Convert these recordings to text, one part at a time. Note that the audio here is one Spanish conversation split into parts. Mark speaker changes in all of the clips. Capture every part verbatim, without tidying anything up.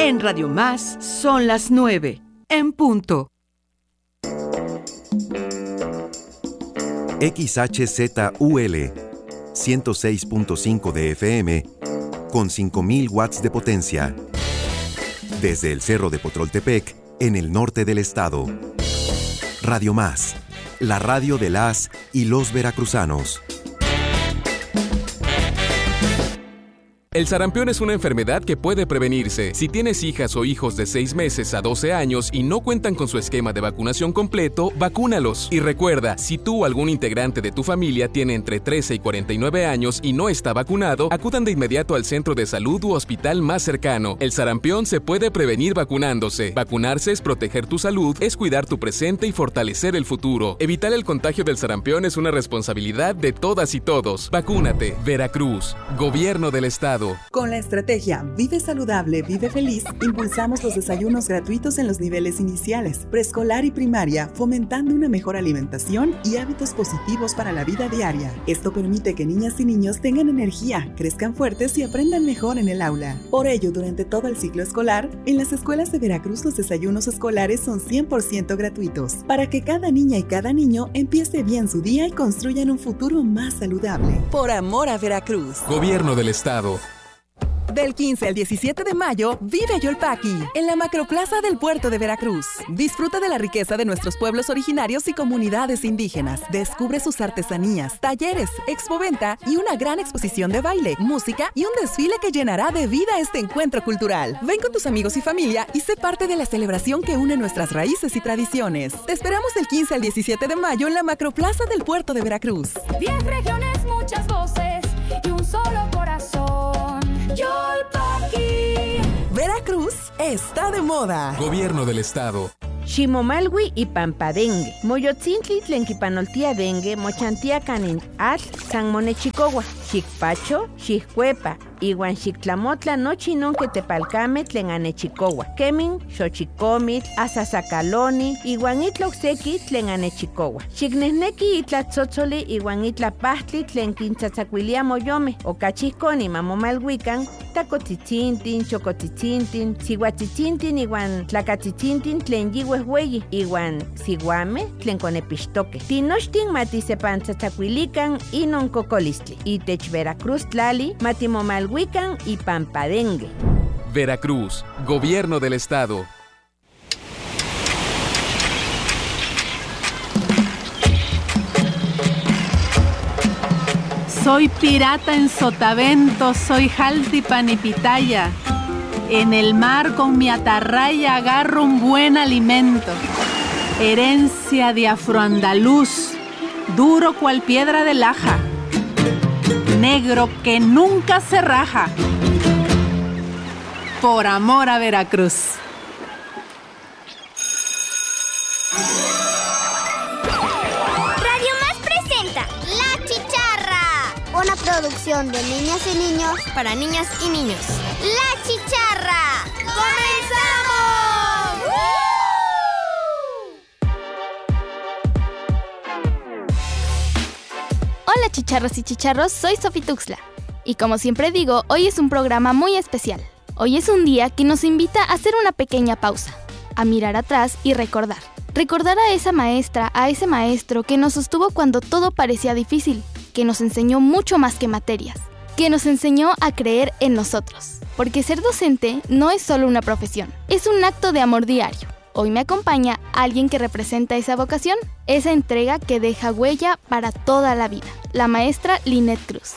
Speaker 1: En Radio Más son las nueve, en punto.
Speaker 2: X H Z U L ciento seis punto cinco de F M con cinco mil watts de potencia. Desde el Cerro de Potroltepec, en el norte del estado. Radio Más, la radio de las y los veracruzanos.
Speaker 3: El sarampión es una enfermedad que puede prevenirse. Si tienes hijas o hijos de seis meses a doce años y no cuentan con su esquema de vacunación completo, vacúnalos. Y recuerda, si tú o algún integrante de tu familia tiene entre trece y cuarenta y nueve años y no está vacunado, acudan de inmediato al centro de salud u hospital más cercano. El sarampión se puede prevenir vacunándose. Vacunarse es proteger tu salud, es cuidar tu presente y fortalecer el futuro. Evitar el contagio del sarampión es una responsabilidad de todas y todos. Vacúnate. Veracruz, Gobierno del Estado.
Speaker 4: Con la estrategia Vive Saludable, Vive Feliz, impulsamos los desayunos gratuitos en los niveles iniciales, preescolar y primaria, fomentando una mejor alimentación y hábitos positivos para la vida diaria. Esto permite que niñas y niños tengan energía, crezcan fuertes y aprendan mejor en el aula. Por ello, durante todo el ciclo escolar, en las escuelas de Veracruz los desayunos escolares son cien por ciento gratuitos, para que cada niña y cada niño empiece bien su día y construyan un futuro más saludable. Por amor a Veracruz.
Speaker 3: Gobierno del Estado.
Speaker 4: Del quince al diecisiete de mayo, vive Yolpaqui, en la Macroplaza del Puerto de Veracruz. Disfruta de la riqueza de nuestros pueblos originarios y comunidades indígenas. Descubre sus artesanías, talleres, expoventa y una gran exposición de baile, música y un desfile que llenará de vida este encuentro cultural. Ven con tus amigos y familia y sé parte de la celebración que une nuestras raíces y tradiciones. Te esperamos del quince al diecisiete de mayo en la Macroplaza del Puerto de Veracruz.
Speaker 5: Diez regiones, muchas voces y un solo corazón. Yolpaqui.
Speaker 4: Veracruz está de moda.
Speaker 3: Gobierno del Estado.
Speaker 6: Ximomalwi y Pampadengue. Moyotzintli tlenquipanoltia dengue, mochantia canin al San Monechicohua. Xicpacho, xiccuepa, iwan xictlamotla nochi non que tepalcame tlen anechicohua. Kemin, xochicomit, asasacaloni, iwan itloxeki tlen anechicohua. Xicnehneki itlatzotzoli iwan itlapahtli tlen quintzatzacuilia moyome. Ocachihconi mamomalhuican, tacotzitzintin, chocotzitzintin, sihuatzitzintin iwan tlacatzitzintin tlen yihuehueyi, iwan siguame tlen conepixtoque. Tinochtin matisepantzatzacuilican inon cocolistli. Itech Veracruz tlali, matimomalhuican y Pampadengue.
Speaker 3: Veracruz, Gobierno del Estado.
Speaker 7: Soy pirata en Sotavento, soy Jaltipan y Pitaya. En el mar con mi atarraya agarro un buen alimento. Herencia de afroandaluz, duro cual piedra de laja. Negro que nunca se raja. Por amor a Veracruz.
Speaker 8: Radio Más presenta La Chicharra, una producción de niñas y niños para niñas y niños. La Chicharra. ¡Comenzamos!
Speaker 9: Hola chicharros y chicharros, soy Sofi Tuxtla. Y como siempre digo, hoy es un programa muy especial. Hoy es un día que nos invita a hacer una pequeña pausa, a mirar atrás y recordar. Recordar a esa maestra, a ese maestro que nos sostuvo cuando todo parecía difícil, que nos enseñó mucho más que materias, que nos enseñó a creer en nosotros. Porque ser docente no es solo una profesión, es un acto de amor diario. Hoy me acompaña alguien que representa esa vocación, esa entrega que deja huella para toda la vida, la maestra Linet Cruz.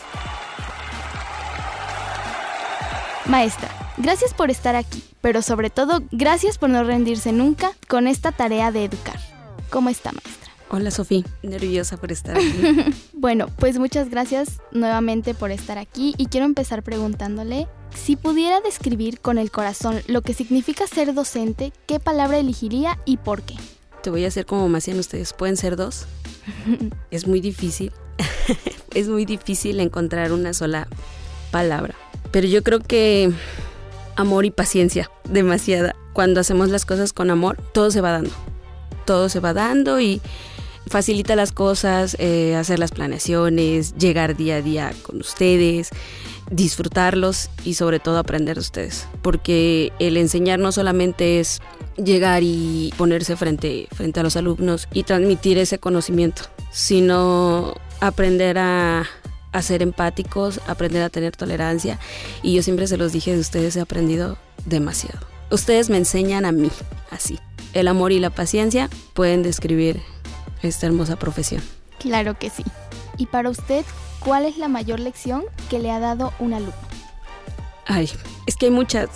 Speaker 9: Maestra, gracias por estar aquí, pero sobre todo, gracias por no rendirse nunca con esta tarea de educar. ¿Cómo está, maestra?
Speaker 10: Hola, Sofía, nerviosa por estar aquí.
Speaker 9: Bueno, pues muchas gracias nuevamente por estar aquí y quiero empezar preguntándole, si pudiera describir con el corazón lo que significa ser docente, ¿qué palabra elegiría y por qué?
Speaker 10: Te voy a hacer como me hacían ustedes, ¿pueden ser dos? Es muy difícil, es muy difícil encontrar una sola palabra, pero yo creo que amor y paciencia, demasiada. Cuando hacemos las cosas con amor, todo se va dando, todo se va dando y facilita las cosas, eh, hacer las planeaciones, llegar día a día con ustedes, disfrutarlos y sobre todo aprender de ustedes. Porque el enseñar no solamente es llegar y ponerse frente, frente a los alumnos y transmitir ese conocimiento, sino aprender a, a ser empáticos, aprender a tener tolerancia. Y yo siempre se los dije, de ustedes he aprendido demasiado. Ustedes me enseñan a mí, así. El amor y la paciencia pueden describir esta hermosa profesión.
Speaker 9: Claro que sí. Y para usted, ¿cuál es la mayor lección que le ha dado un alumno?
Speaker 10: Ay, es que hay muchas.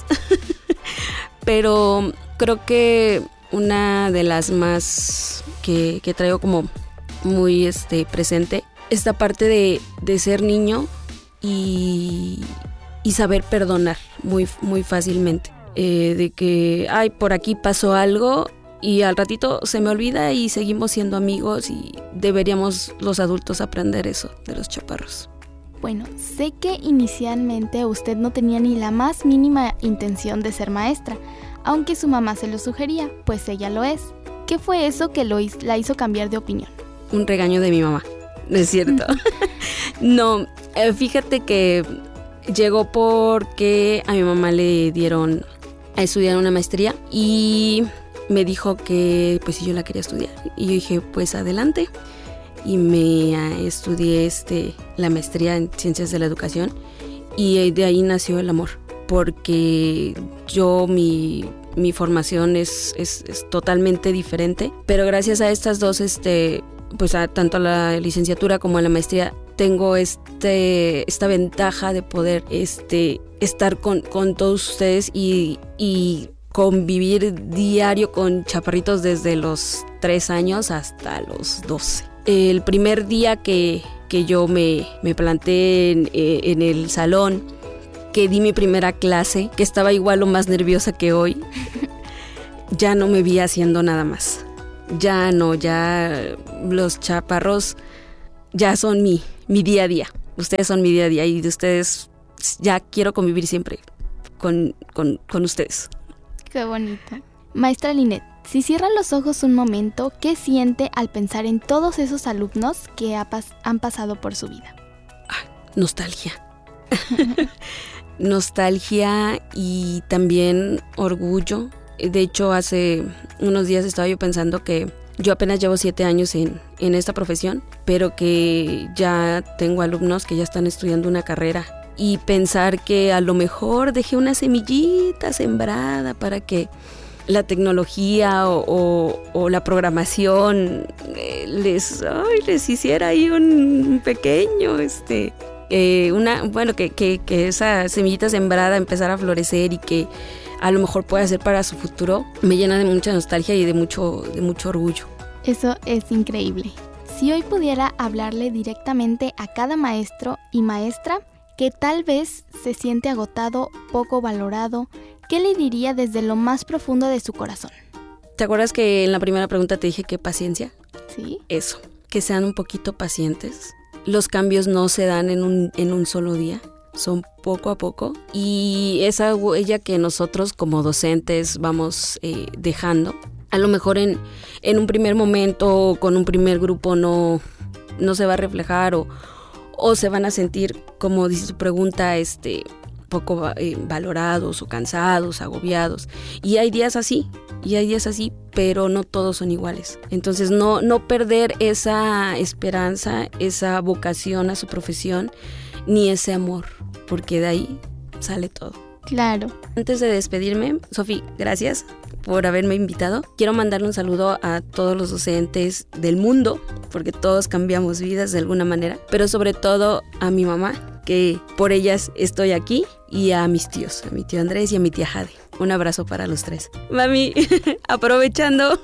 Speaker 10: Pero creo que una de las más que, que traigo como muy este, presente, esta parte de, de ser niño y, y saber perdonar muy, muy fácilmente. Eh, de que, ay, por aquí pasó algo y al ratito se me olvida y seguimos siendo amigos, y deberíamos los adultos aprender eso de los chaparros.
Speaker 9: Bueno, sé que inicialmente usted no tenía ni la más mínima intención de ser maestra, aunque su mamá se lo sugería, pues ella lo es. ¿Qué fue eso que lo hizo, la hizo cambiar de opinión? Un
Speaker 10: regaño de mi mamá, ¿no es cierto? No, eh, fíjate que llegó porque a mi mamá le dieron a estudiar una maestría y me dijo que pues si yo la quería estudiar, y yo dije pues adelante, y me uh, estudié este, la maestría en Ciencias de la Educación, y de ahí nació el amor, porque yo mi, mi formación es, es, es totalmente diferente, pero gracias a estas dos, este, pues a, tanto a la licenciatura como a la maestría, tengo este, esta ventaja de poder este, estar con, con todos ustedes y, y convivir diario con chaparritos desde los tres años hasta los doce. El primer día que, que yo me, me planté en, en el salón, que di mi primera clase, que estaba igual o más nerviosa que hoy, ya no me vi haciendo nada más. Ya no, ya los chaparros ya son mi, mi día a día. Ustedes son mi día a día y de ustedes ya quiero convivir siempre con, con, con ustedes.
Speaker 9: Qué bonito. Maestra Linet, si cierra los ojos un momento, ¿qué siente al pensar en todos esos alumnos que ha pas- han pasado por su vida?
Speaker 10: Ay, nostalgia. Nostalgia y también orgullo. De hecho, hace unos días estaba yo pensando que yo apenas llevo siete años en, en esta profesión, pero que ya tengo alumnos que ya están estudiando una carrera. Y pensar que a lo mejor dejé una semillita sembrada para que la tecnología o, o, o la programación eh, les, ay, les hiciera ahí un pequeño, este, eh, una, bueno, que, que, que esa semillita sembrada empezara a florecer y que a lo mejor pueda ser para su futuro, me llena de mucha nostalgia y de mucho, de mucho orgullo.
Speaker 9: Eso es increíble. Si hoy pudiera hablarle directamente a cada maestro y maestra que tal vez se siente agotado, poco valorado, ¿qué le diría desde lo más profundo de su corazón?
Speaker 10: ¿Te acuerdas que en la primera pregunta te dije que paciencia?
Speaker 9: Sí.
Speaker 10: Eso, que sean un poquito pacientes. Los cambios no se dan en un, en un solo día, son poco a poco. Y esa huella que nosotros como docentes vamos eh, dejando, a lo mejor en, en un primer momento con un primer grupo no, no se va a reflejar o, o se van a sentir, como dice su pregunta, este, poco eh, valorados o cansados, agobiados. Y hay días así, y hay días así, pero no todos son iguales. Entonces no, no perder esa esperanza, esa vocación a su profesión, ni ese amor, porque de ahí sale todo.
Speaker 9: Claro.
Speaker 10: Antes de despedirme, Sofi, gracias por haberme invitado. Quiero mandarle un saludo a todos los docentes del mundo, porque todos cambiamos vidas de alguna manera, pero sobre todo a mi mamá, que por ellas estoy aquí, y a mis tíos, a mi tío Andrés y a mi tía Jade. Un abrazo para los tres. Mami, aprovechando,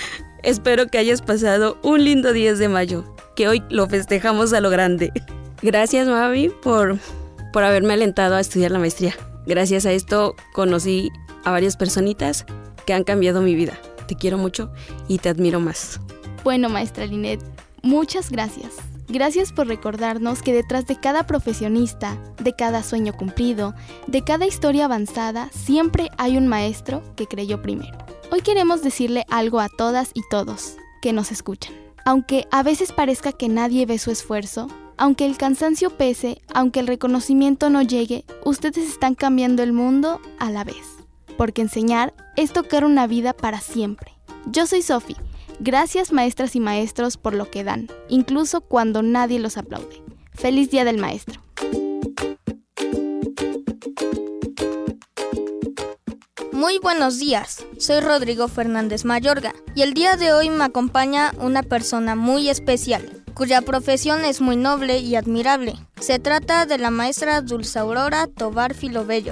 Speaker 10: espero que hayas pasado un lindo diez de mayo, que hoy lo festejamos a lo grande. Gracias, mami, por, por haberme alentado a estudiar la maestría. Gracias a esto conocí a varias personitas que han cambiado mi vida. Te quiero mucho y te admiro más.
Speaker 9: Bueno, maestra Linet, muchas gracias. Gracias por recordarnos que detrás de cada profesionista, de cada sueño cumplido, de cada historia avanzada, siempre hay un maestro que creyó primero. Hoy queremos decirle algo a todas y todos que nos escuchan. Aunque a veces parezca que nadie ve su esfuerzo, aunque el cansancio pese, aunque el reconocimiento no llegue, ustedes están cambiando el mundo a la vez. Porque enseñar es tocar una vida para siempre. Yo soy Sofi. Gracias, maestras y maestros, por lo que dan, incluso cuando nadie los aplaude. ¡Feliz Día del Maestro!
Speaker 11: Muy buenos días, soy Rodrigo Fernández Mayorga y el día de hoy me acompaña una persona muy especial, cuya profesión es muy noble y admirable. Se trata de la maestra Dulce Aurora Tobar Filobello.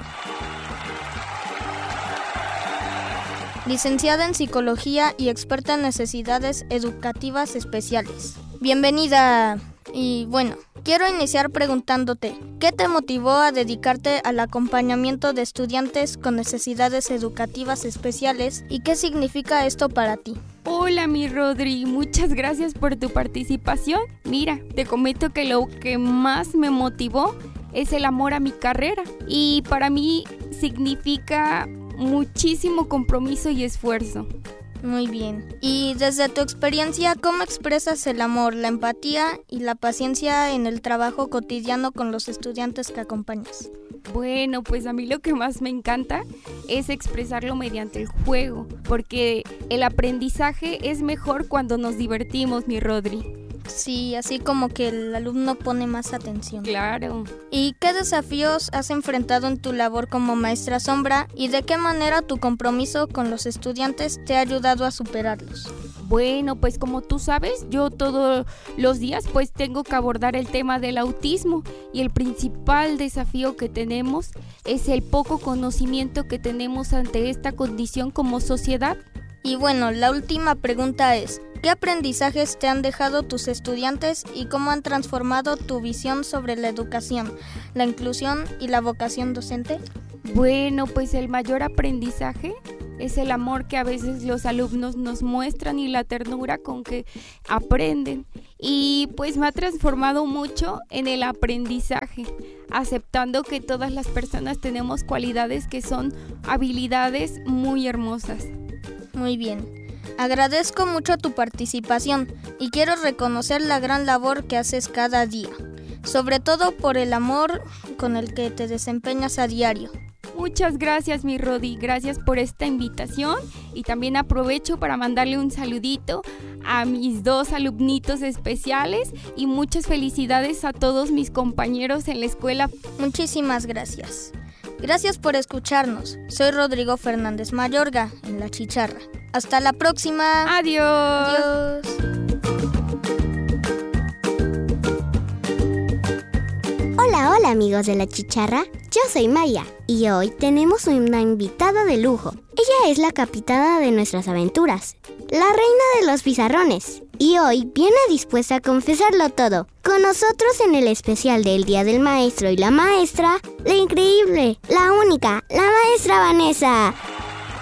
Speaker 11: Licenciada en Psicología y experta en necesidades educativas especiales. Bienvenida. Y bueno, quiero iniciar preguntándote, ¿qué te motivó a dedicarte al acompañamiento de estudiantes con necesidades educativas especiales y qué significa esto para ti?
Speaker 12: Hola mi Rodri, muchas gracias por tu participación. Mira, te comento que lo que más me motivó es el amor a mi carrera y para mí significa muchísimo compromiso y esfuerzo.
Speaker 11: Muy bien. Y desde tu experiencia, ¿cómo expresas el amor, la empatía y la paciencia en el trabajo cotidiano con los estudiantes que acompañas?
Speaker 12: Bueno, pues a mí lo que más me encanta es expresarlo mediante el juego, porque el aprendizaje es mejor cuando nos divertimos, mi Rodri.
Speaker 11: Sí, así como que el alumno pone más atención.
Speaker 12: Claro.
Speaker 11: ¿Y qué desafíos has enfrentado en tu labor como maestra sombra y de qué manera tu compromiso con los estudiantes te ha ayudado a superarlos?
Speaker 12: Bueno, pues como tú sabes, yo todos los días pues tengo que abordar el tema del autismo y el principal desafío que tenemos es el poco conocimiento que tenemos ante esta condición como sociedad.
Speaker 11: Y bueno, la última pregunta es, ¿qué aprendizajes te han dejado tus estudiantes y cómo han transformado tu visión sobre la educación, la inclusión y la vocación docente?
Speaker 12: Bueno, pues el mayor aprendizaje es el amor que a veces los alumnos nos muestran y la ternura con que aprenden. Y pues me ha transformado mucho en el aprendizaje, aceptando que todas las personas tenemos cualidades que son habilidades muy hermosas.
Speaker 11: Muy bien. Agradezco mucho tu participación y quiero reconocer la gran labor que haces cada día, sobre todo por el amor con el que te desempeñas a diario.
Speaker 12: Muchas gracias, mi Rodi, gracias por esta invitación y también aprovecho para mandarle un saludito a mis dos alumnitos especiales y muchas felicidades a todos mis compañeros en la escuela.
Speaker 11: Muchísimas gracias. Gracias por escucharnos. Soy Rodrigo Fernández Mayorga, en La Chicharra. Hasta la próxima.
Speaker 12: Adiós.
Speaker 11: Adiós.
Speaker 8: Hola, hola amigos de La Chicharra. Yo soy Maya y hoy tenemos una invitada de lujo. Ella es la capitana de nuestras aventuras, la reina de los pizarrones. Y hoy viene dispuesta a confesarlo todo. Con nosotros en el especial del Día del Maestro y la Maestra, la increíble, la única, la maestra Vanessa.